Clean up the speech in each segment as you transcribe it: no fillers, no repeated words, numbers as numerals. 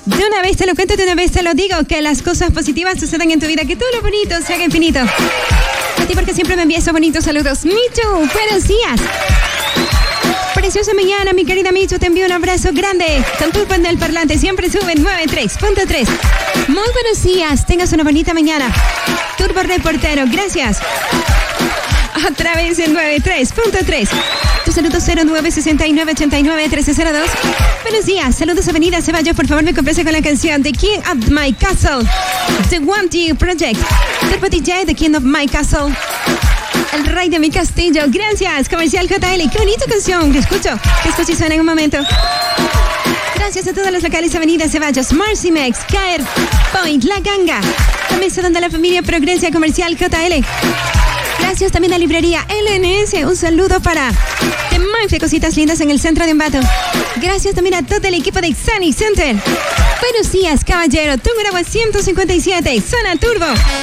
De una vez te lo cuento, de una vez te lo digo, que las cosas positivas sucedan en tu vida, que todo lo bonito se haga infinito. A ti porque siempre me envías esos bonitos saludos. Michu, buenos días. Preciosa mañana, mi querida Michu, te envío un abrazo grande. Con Turbo en el parlante, siempre sube 93.3. Muy buenos días, tengas una bonita mañana. Turbo Reportero, gracias. Otra vez en 93.3. Tu saludo 0969891302. Buenos días, saludos Avenida Ceballos. Por favor, me complace con la canción The King of My Castle, The One T Project. Turbo DJ, The King of My Castle, el rey de mi castillo. Gracias, Comercial JL. Qué bonita canción. Que escucho y suena en un momento. Gracias a todos los locales Avenida Ceballos, Marcy Mex, Caer Point, La Ganga, la mesa donde la familia progresa. Comercial JL. Gracias también a Librería LNS. Un saludo para The Manfre, cositas lindas en el centro de Ambato. Gracias también a todo el equipo de Xani Center. Buenos días, caballero. Tungurahua 157, Zona Turbo.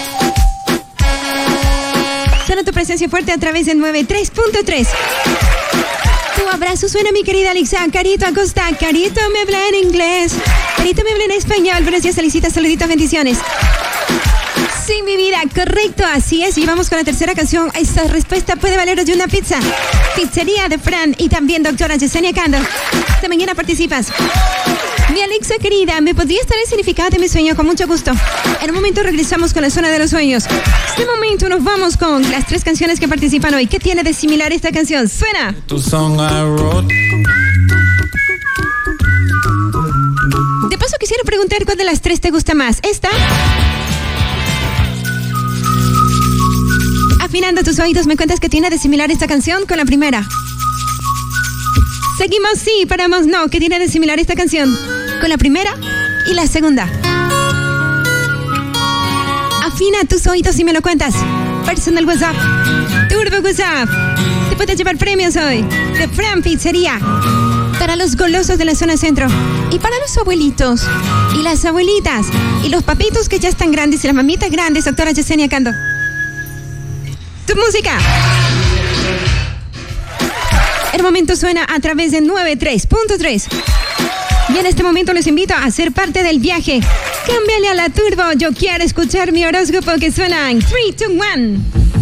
Suena tu presencia fuerte a través del 93.3. Tu abrazo suena, mi querida Alexa. Carito Acosta. Carito me habla en inglés. Carito me habla en español. Buenos días, felicitas, saluditos, bendiciones. Sí, mi vida, correcto, así es. Y vamos con la tercera canción. Esta respuesta puede valeros de una pizza. Pizzería de Fran y también doctora Yesenia Cando. De mañana participas. Mi Alexa querida, ¿me podrías dar el significado de mi sueño? Con mucho gusto. En un momento regresamos con la zona de los sueños. Este momento nos vamos con las 3 canciones que participan hoy. ¿Qué tiene de similar esta canción? Suena. De paso quisiera preguntar cuál de las 3 te gusta más. ¿Esta? Afinando tus oídos, me cuentas que tiene de similar esta canción con la primera. Seguimos, sí, paramos, no. ¿Qué tiene de similar esta canción con la primera y la segunda? Afina tus oídos y me lo cuentas. Personal WhatsApp, Turbo WhatsApp. Te puedes llevar premios hoy de Fran Pizzería para los golosos de la zona centro y para los abuelitos y las abuelitas y los papitos que ya están grandes y las mamitas grandes, doctora Yesenia Cando. Tu música. El momento suena a través de 93.3. Y en este momento les invito a ser parte del viaje. Cámbiale a la Turbo. Yo quiero escuchar mi horóscopo, que suena en 3, 2, 1.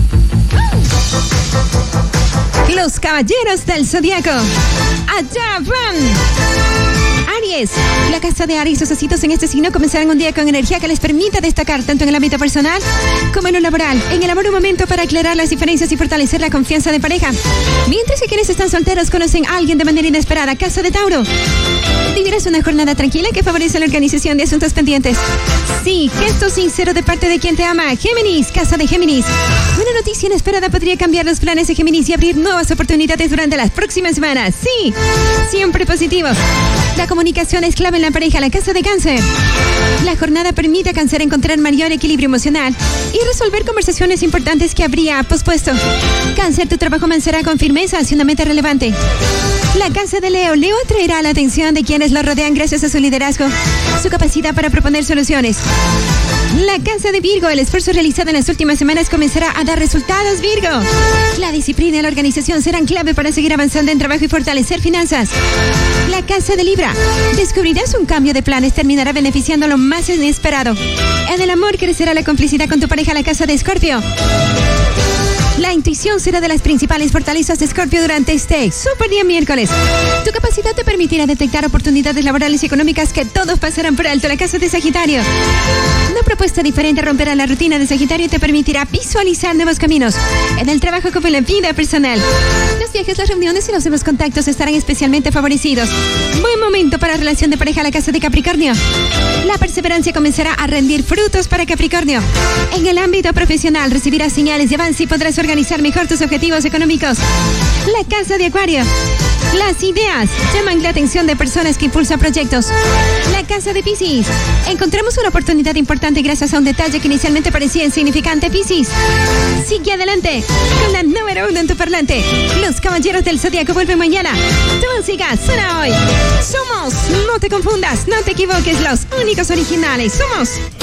Los caballeros del zodiaco. Allá van. Aries. La casa de Aries, sus ositos en este signo comenzarán un día con energía que les permita destacar tanto en el ámbito personal como en lo laboral. En el amor, un momento para aclarar las diferencias y fortalecer la confianza de pareja. Mientras que quienes están solteros conocen a alguien de manera inesperada. Casa de Tauro. Vivirás una jornada tranquila que favorece la organización de asuntos pendientes. Sí, gesto sincero de parte de quien te ama. Géminis, casa de Géminis. Una noticia inesperada podría cambiar los planes de Géminis y abrir nuevas oportunidades durante las próximas semanas. Sí, siempre positivo. La comunicación es clave en la pareja. La casa de Cáncer. La jornada permite a Cáncer encontrar mayor equilibrio emocional y resolver conversaciones importantes que habría pospuesto. Cáncer, tu trabajo avanzará con firmeza hacia una meta relevante. La casa de Leo. Leo atraerá la atención de quienes lo rodean gracias a su liderazgo, su capacidad para proponer soluciones. La casa de Virgo. El esfuerzo realizado en las últimas semanas comenzará a dar resultados, Virgo. La disciplina y la organización serán clave para seguir avanzando en trabajo y fortalecer finanzas. La casa de Libra. Descubrirás un cambio de planes, terminará beneficiando lo más inesperado. En el amor crecerá la complicidad con tu pareja. La casa de Escorpio. La intuición será de las principales fortalezas de Escorpio durante este super día miércoles. Tu capacidad te permitirá detectar oportunidades laborales y económicas que todos pasarán por alto. La casa de Sagitario. Una propuesta diferente romperá la rutina de Sagitario y te permitirá visualizar nuevos caminos en el trabajo como en la vida personal. Los viajes, las reuniones y los nuevos contactos estarán especialmente favorecidos. Buen momento para relación de pareja. La casa de Capricornio. La perseverancia comenzará a rendir frutos para Capricornio. En el ámbito profesional recibirás señales de avance y podrás organizar mejor tus objetivos económicos. La casa de Acuario. Las ideas llaman la atención de personas que impulsan proyectos. La casa de Piscis. Encontramos una oportunidad importante gracias a un detalle que inicialmente parecía insignificante. Piscis, sigue adelante con la número 1 en tu parlante. Los caballeros del zodiaco vuelven mañana. Tu música suena hoy. Somos, no te confundas, no te equivoques, los únicos originales. Somos